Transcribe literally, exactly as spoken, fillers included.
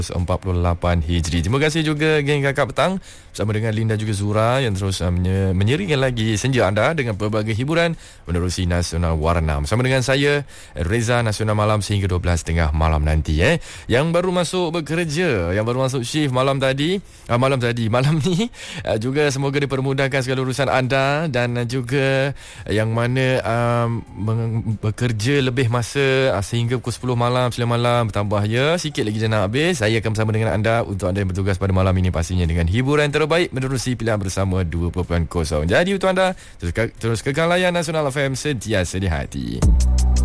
empat puluh lapan Hijri. Terima kasih juga geng Kakak Petang bersama dengan Linda juga Zura yang terus uh, menye- menyeringkan lagi senja anda dengan pelbagai hiburan menerusi Nasional Warna. Bersama dengan saya Reza, Nasional Malam sehingga dua belas tiga puluh malam nanti eh. Yang baru masuk bekerja, yang baru masuk shift malam tadi, uh, malam tadi, malam ni uh, juga semoga dipermudahkan segala urusan anda, dan uh, juga uh, yang mana um, bekerja lebih masa uh, sehingga pukul sepuluh malam, sembilan malam bertambah ya, sikit lagi je nak habis. Saya akan bersama dengan anda untuk anda yang bertugas pada malam ini, pastinya dengan hiburan terbaik menerusi pilihan bersama dua puluh kosong. Jadi untuk anda terus, ke, terus kekal layan Nasional F M sentiasa di hati.